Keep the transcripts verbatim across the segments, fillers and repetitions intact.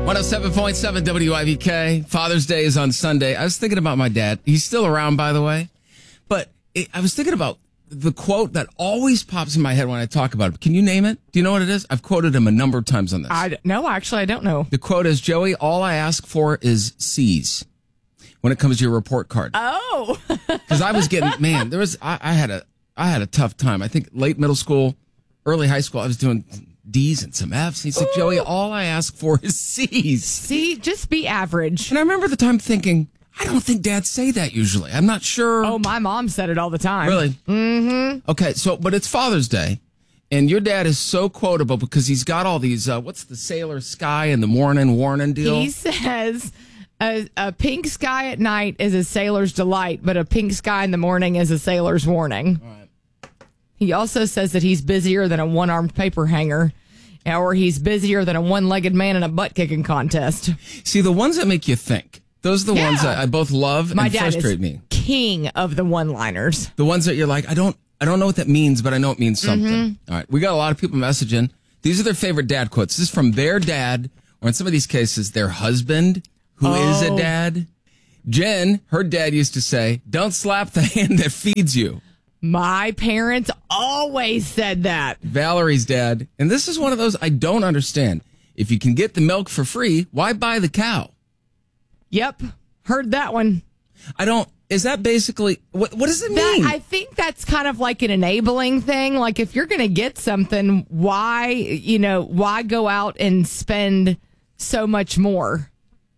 one oh seven point seven W I V K. Father's Day is on Sunday. I was thinking about my dad. He's still around, by the way. But it, I was thinking about the quote that always pops in my head when I talk about it. Can you name it? Do you know what it is? I've quoted him a number of times on this. I, no, actually, I don't know. The quote is, Joey, all I ask for is C's when it comes to your report card. Oh. Because I was getting, man, there was, I, I had a, I had a tough time. I think late middle school, early high school, I was doing D's and some F's. He's like, Joey, all I ask for is C's. See, just be average. And I remember the time thinking, I don't think dads say that usually. I'm not sure. Oh, my mom said it all the time. Really? Mm-hmm. Okay, so, but it's Father's Day, and your dad is so quotable because he's got all these, uh, what's the sailor sky in the morning warning deal? He says, a, a pink sky at night is a sailor's delight, but a pink sky in the morning is a sailor's warning. All right. He also says that he's busier than a one-armed paper hanger, or he's busier than a one-legged man in a butt-kicking contest. See, the ones that make you think. Those are the Yeah. ones that I both love My and dad frustrate is me. king of the one-liners. The ones that you're like, I don't I don't know what that means, but I know it means something. Mm-hmm. All right. We got a lot of people messaging. These are their favorite dad quotes. This is from their dad, or in some of these cases, their husband, who is Oh. a dad. Jen, her dad used to say, don't slap the hand that feeds you. My parents always said that. Valerie's dad, and this is one of those I don't understand. If you can get the milk for free, why buy the cow? Yep. Heard that one. I don't, is that basically, what What does it mean? That, I think that's kind of like an enabling thing. Like if you're going to get something, why, you know, why go out and spend so much more?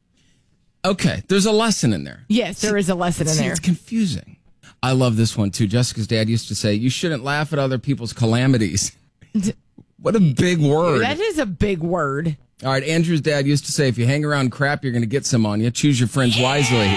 Okay, there's a lesson in there. Yes, there is a lesson in See, there. it's confusing. I love this one too. Jessica's dad used to say, you shouldn't laugh at other people's calamities. What a big word. That is a big word. All right, Andrew's dad used to say, if you hang around crap, you're going to get some on you. Choose your friends wisely.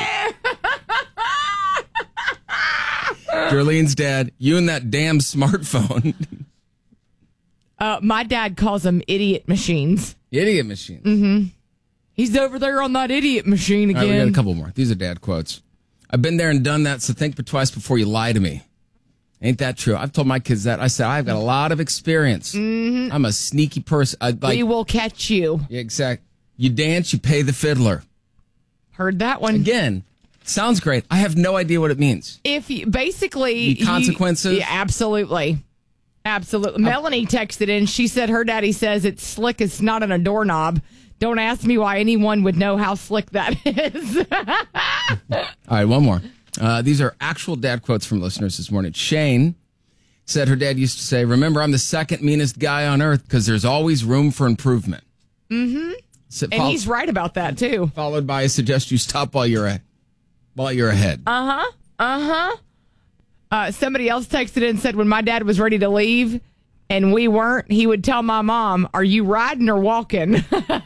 Darlene's dad, you and that damn smartphone. Uh, my dad calls them idiot machines. Idiot machine. Mm-hmm. He's over there on that idiot machine again. All right, we got a couple more. These are dad quotes. I've been there and done that, so think twice before you lie to me. Ain't that true? I've told my kids that. I said, I've got a lot of experience. Mm-hmm. I'm a sneaky person. I, like, we will catch you. Yeah, exact. You dance, you pay the fiddler. Heard that one. Again, sounds great. I have no idea what it means. If you basically The consequences? You, yeah, absolutely. Absolutely. Uh, Melanie texted in. She said her daddy says it's slick as snot on a doorknob. Don't ask me why anyone would know how slick that is. All right, one more. Uh, these are actual dad quotes from listeners this morning. Shane said her dad used to say, remember, I'm the second meanest guy on earth because there's always room for improvement. Mm-hmm. So, and he's right about that, too. Followed by, I suggest you stop while you're, a, while you're ahead. Uh-huh. Uh-huh. Uh, somebody else texted in and said when my dad was ready to leave and we weren't, he would tell my mom, are you riding or walking?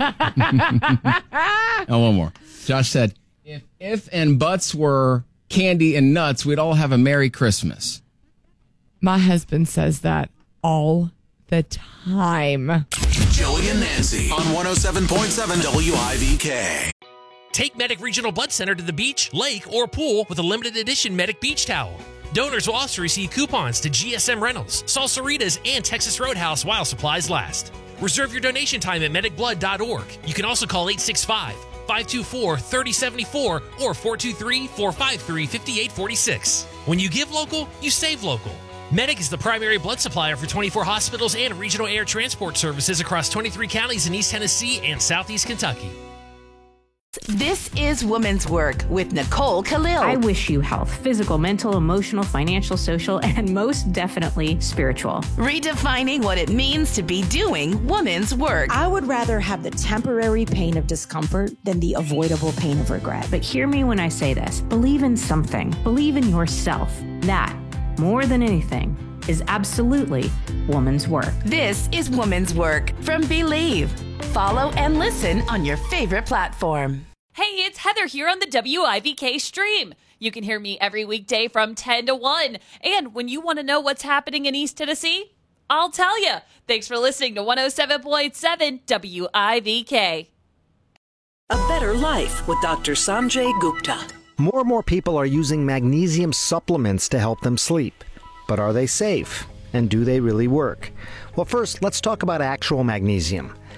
Oh, one more. Josh said, if if and buts were candy and nuts, we'd all have a Merry Christmas. My husband says that all the time. Joey and Nancy on one oh seven point seven W I V K. Take Medic Regional Blood Center to the beach, lake, or pool with a limited edition Medic Beach Towel. Donors will also receive coupons to G S M Rentals, Salsaritas, and Texas Roadhouse while supplies last. Reserve your donation time at medic blood dot org. You can also call eight six five, five two four, three oh seven four or four two three, four five three, five eight four six. When you give local, you save local. Medic is the primary blood supplier for twenty-four hospitals and regional air transport services across twenty-three counties in East Tennessee and Southeast Kentucky. This is Woman's Work with Nicole Khalil. I wish you health, physical, mental, emotional, financial, social, and most definitely spiritual. Redefining what it means to be doing woman's work. I would rather have the temporary pain of discomfort than the avoidable pain of regret. But hear me when I say this. Believe in something. Believe in yourself. That, more than anything, is absolutely woman's work. This is Woman's Work from Believe. Follow and listen on your favorite platform. Hey, it's Heather here on the W I V K stream. You can hear me every weekday from ten to one. And when you want to know what's happening in East Tennessee, I'll tell you. Thanks for listening to one oh seven point seven W I V K. A Better Life with Doctor Sanjay Gupta. More and more people are using magnesium supplements to help them sleep. But are they safe? And do they really work? Well, first, let's talk about actual magnesium.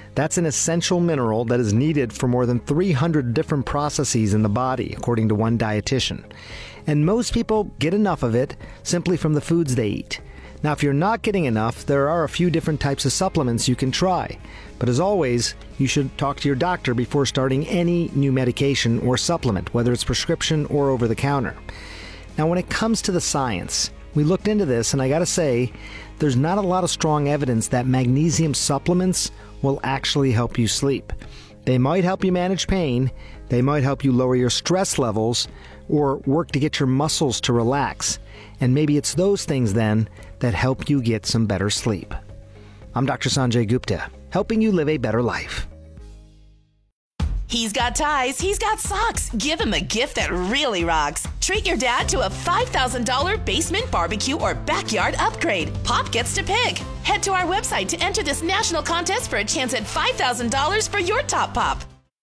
That's an essential mineral that is needed for more than three hundred different processes in the body, according to one dietitian. And most people get enough of it simply from the foods they eat. Now, if you're not getting enough, there are a few different types of supplements you can try. But as always, you should talk to your doctor before starting any new medication or supplement, whether it's prescription or over the counter. Now, when it comes to the science, we looked into this, and I gotta say, there's not a lot of strong evidence that magnesium supplements will actually help you sleep. They might help you manage pain, they might help you lower your stress levels, or work to get your muscles to relax. And maybe it's those things then that help you get some better sleep. I'm Doctor Sanjay Gupta, helping you live a better life. He's got ties, he's got socks. Give him a gift that really rocks. Treat your dad to a five thousand dollars basement barbecue or backyard upgrade. Pop gets to pick. Head to our website to enter this national contest for a chance at five thousand dollars for your top pop.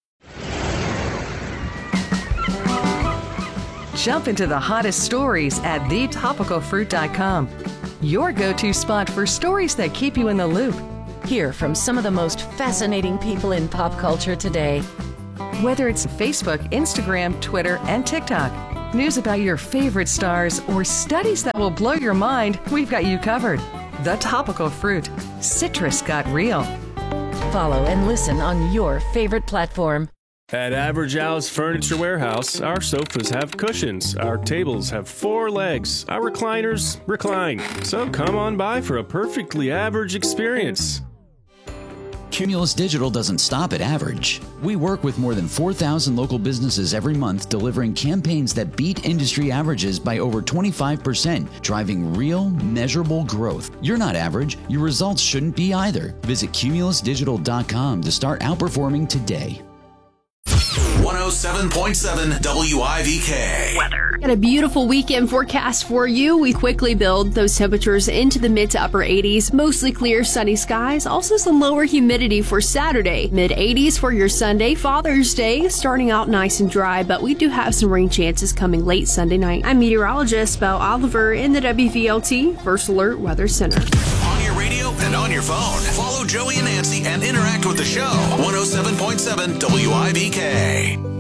Jump into the hottest stories at the topical fruit dot com. Your go-to spot for stories that keep you in the loop. Hear from some of the most fascinating people in pop culture today. Whether it's Facebook, Instagram, Twitter, and TikTok, news about your favorite stars, or studies that will blow your mind, we've got you covered. The Topical Fruit. Citrus got real. Follow and listen on your favorite platform. At Average Al's Furniture Warehouse, our sofas have cushions, our tables have four legs, our recliners recline. So come on by for a perfectly average experience. Cumulus Digital doesn't stop at average. We work with more than four thousand local businesses every month, delivering campaigns that beat industry averages by over twenty-five percent, driving real, measurable growth. You're not average. Your results shouldn't be either. Visit cumulus digital dot com to start outperforming today. one oh seven point seven W I V K. Weather. Got a beautiful weekend forecast for you. We quickly build those temperatures into the mid to upper eighties. Mostly clear, sunny skies. Also some lower humidity for Saturday. Mid eighties for your Sunday. Father's Day starting out nice and dry, but we do have some rain chances coming late Sunday night. I'm meteorologist Belle Oliver in the W V L T First Alert Weather Center. On your radio and on your phone. Follow Joey and Nancy and interact with the show. one oh seven point seven W I V K.